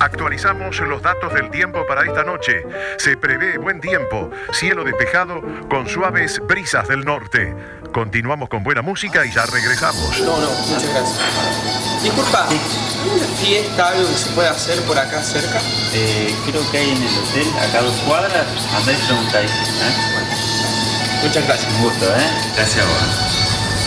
Actualizamos los datos del tiempo para esta noche. Se prevé buen tiempo, cielo despejado con suaves brisas del norte. Continuamos con buena música y ya regresamos. No, muchas gracias. Disculpa, ¿hay una fiesta, algo que se pueda hacer por acá cerca? Creo que hay en el hotel, acá a 2 cuadras. Andá y pregunta ahí. Muchas gracias. Un gusto, Gracias a vos.